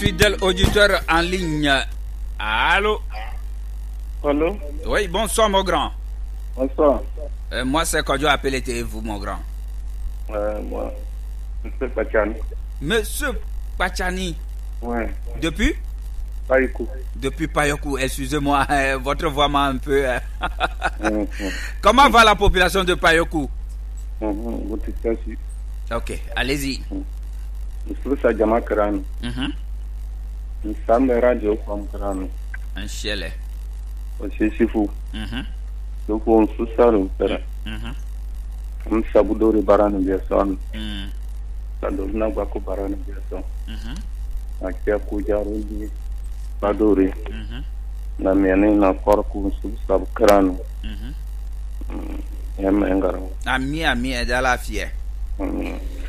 Fidèle auditeur en ligne. Allô? Allô? Oui, bonsoir mon grand. Bonsoir. Moi c'est Kodjo appelé vous mon grand. Moi, Monsieur Pachani. Monsieur Pachani. Ouais. Depuis? Payoku. Depuis Payoku, excusez-moi, votre voix m'a un peu... Comment va la population de Payoku? Ok, allez-y. Monsieur Sajama Karano. Nous sommes radio comme Karano. Un chiele. Aussi Sifu. Donc on se sort. Nous sabudori barana biason. Sadona bako barana biason. Akia kujaru di badori. Na miane na korku sub Karano. Ami, ami, est dans la fière.